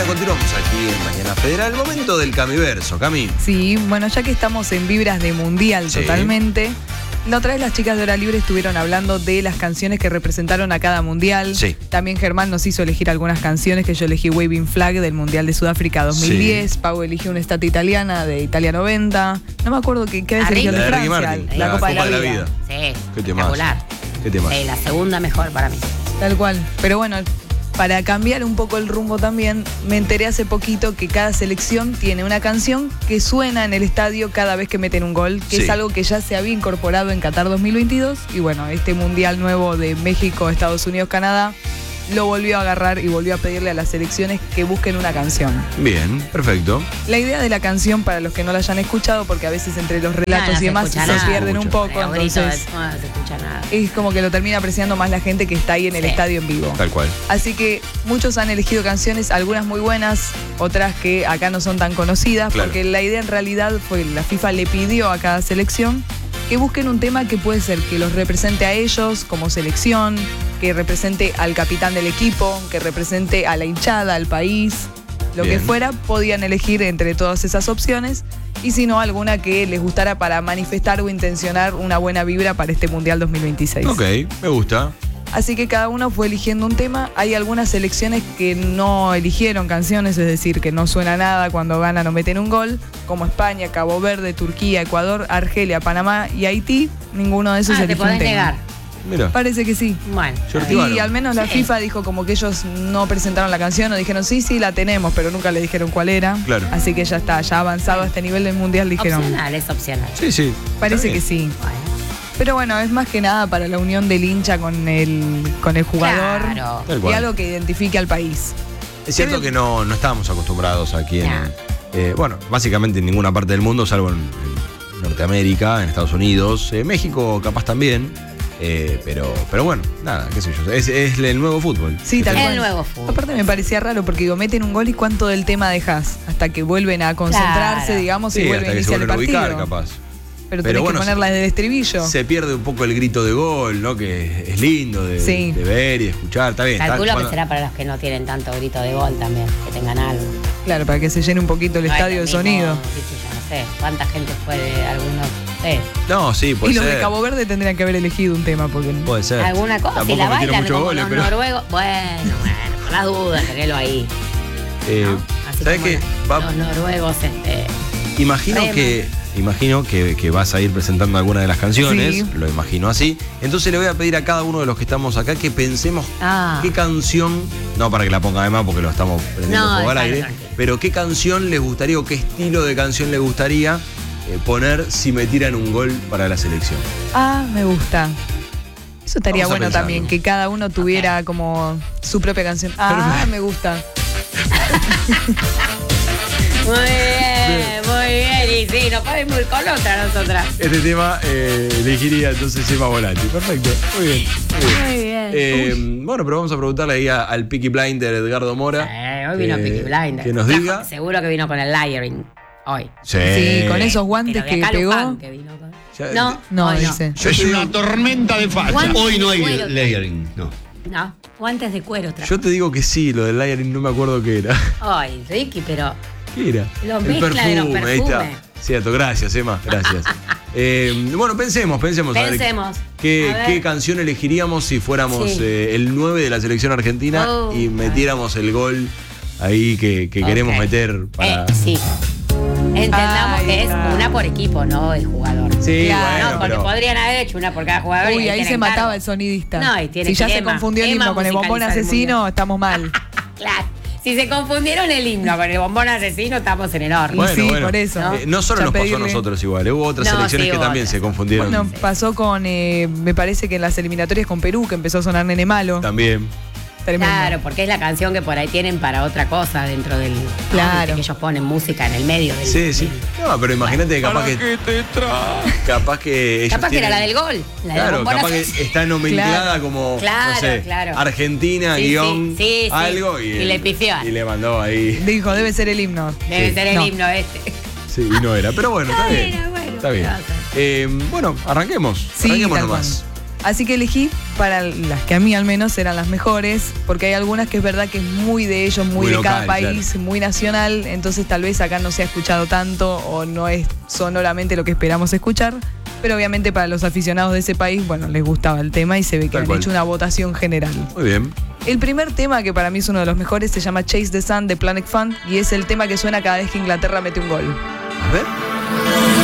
continuamos aquí en Mañana Federal. Momento del Camiverso, Cami. Sí, bueno, ya que estamos en vibras de mundial totalmente. La otra vez las chicas de Hora Libre estuvieron hablando de las canciones que representaron a cada mundial. Sí. También Germán nos hizo elegir algunas canciones, que yo elegí Waving Flag del Mundial de Sudáfrica 2010. Sí. Pau eligió una estatua italiana de Italia 90. No me acuerdo qué vez eligió de Francia. La Copa de la Vida. Sí, qué tema. Qué tema. Sí, la segunda mejor para mí. Tal cual. Pero bueno, para cambiar un poco el rumbo también, me enteré hace poquito que cada selección tiene una canción que suena en el estadio cada vez que meten un gol, que es algo que ya se había incorporado en Qatar 2022. Y bueno, este mundial nuevo de México, Estados Unidos, Canadá, lo volvió a agarrar y volvió a pedirle a las selecciones que busquen una canción. Bien, perfecto. La idea de la canción, para los que no la hayan escuchado, porque a veces entre los relatos y demás se pierden un poco, entonces no se escucha nada. Es como que lo termina apreciando más la gente que está ahí en el estadio en vivo. Tal cual. Así que muchos han elegido canciones, algunas muy buenas, otras que acá no son tan conocidas, porque la idea en realidad fue, la FIFA le pidió a cada selección que busquen un tema que puede ser que los represente a ellos como selección, que represente al capitán del equipo, que represente a la hinchada, al país, lo que fuera, podían elegir entre todas esas opciones, y si no, alguna que les gustara para manifestar o intencionar una buena vibra para este Mundial 2026. Ok, me gusta. Así que cada uno fue eligiendo un tema. Hay algunas selecciones que no eligieron canciones, es decir, que no suena nada cuando ganan o meten un gol, como España, Cabo Verde, Turquía, Ecuador, Argelia, Panamá y Haití. Ninguno de esos eligió un tema. Negar. Mira. Parece que sí. Bueno. Y al menos la FIFA dijo como que ellos no presentaron la canción o dijeron sí, la tenemos, pero nunca le dijeron cuál era. Claro. Así que ya está, ya avanzado a este nivel del mundial, dijeron. Es opcional. Sí. Parece que sí. Bueno. Pero bueno, es más que nada para la unión del hincha con el jugador. Claro. Y algo que identifique al país. Es cierto que no estábamos acostumbrados aquí bueno, básicamente en ninguna parte del mundo, salvo en Norteamérica, en Estados Unidos, México capaz también. Pero bueno, nada, qué sé yo. Es el nuevo fútbol. Sí, tal cual. El nuevo fútbol. Aparte me parecía raro porque digo, meten un gol y cuánto del tema dejas hasta que vuelven a concentrarse, digamos, y vuelven a iniciar el partido. Ubicar, capaz. Pero tenés que ponerla desde el estribillo. Se pierde un poco el grito de gol, ¿no? Que es lindo de ver y escuchar. Está bien. Calculo que será para los que no tienen tanto grito de gol también, que tengan algo. Claro, para que se llene un poquito el estadio de sonido. Yo no sé, ¿cuánta gente fue de algunos? No, sí, puede ser. Y los de Cabo Verde tendrían que haber elegido un tema. Porque puede ser. Alguna cosa, tampoco si la bailan como goles, los noruegos. Bueno, por las dudas, tenelo ahí. ¿No? Así ¿sabes qué? Los noruegos, Imagino que vas a ir presentando alguna de las canciones, lo imagino así. Entonces le voy a pedir a cada uno de los que estamos acá que pensemos qué canción, no para que la ponga además porque lo estamos prendiendo fuego al aire, pero qué canción les gustaría o qué estilo de canción les gustaría poner si me tiran un gol para la selección. Me gusta. Eso estaría bueno también, que cada uno tuviera como su propia canción. Me gusta. Muy bien, y sí, nos podemos ir con otra nosotras. Este tema elegiría entonces Emma Volati. Perfecto, muy bien. Bueno, pero vamos a preguntarle ahí al Peaky Blinder Edgardo Mora. Hoy vino Peaky Blinder. Que nos diga. Seguro que vino con el layering hoy. Sí, con esos guantes que pegó. Que vino con... No, dice. Es una tormenta de fallas. Hoy no hay layering, No, guantes de cuero. Yo te digo que sí, lo del layering no me acuerdo qué era. Ay, Ricky, pero... ¿Qué era? Los mezcla de los perfumes. Ahí está. Cierto, gracias, Emma, gracias. Bueno, pensemos. ¿Qué canción elegiríamos si fuéramos el 9 de la selección argentina y metiéramos el gol ahí que queremos meter para... Sí. Entendamos que es una por equipo, no el jugador. Sí, claro, bueno, porque podrían haber hecho una por cada jugador. Uy, ahí se mataba el sonidista. No, y tiene si ya se confundió el himno con el bombón asesino, estamos mal. Claro. Si se confundieron el himno con el bombón asesino, estamos en el horno. Bueno, por eso. No solo nos pasó a nosotros igual, hubo otras selecciones que también se confundieron. Bueno, pasó con, me parece que en las eliminatorias con Perú, que empezó a sonar Nene Malo. También. Tremendo. Claro, porque es la canción que por ahí tienen para otra cosa dentro del... Claro. Que ellos ponen música en el medio del... Sí. No, pero imagínate que capaz que... Capaz que ellos Capaz que era la del gol. Claro, capaz que está nomenclada como, no sé, Argentina, guión, algo. Y le pifió. Y le mandó ahí. Dijo, debe ser el himno. Debe ser el himno este. Sí, y no era. Pero bueno, está bien. Está bien. Bueno, arranquemos. Sí, arranquemos nomás. Así que elegí para las que a mí al menos eran las mejores, porque hay algunas que es verdad que es muy de ellos, muy de local, cada país, claro. muy nacional, entonces tal vez acá no se ha escuchado tanto o no es sonoramente lo que esperamos escuchar, pero obviamente para los aficionados de ese país, bueno, les gustaba el tema y se ve que han hecho una votación general. Muy bien. El primer tema, que para mí es uno de los mejores, se llama Chase the Sun de Planet Funk y es el tema que suena cada vez que Inglaterra mete un gol. A ver.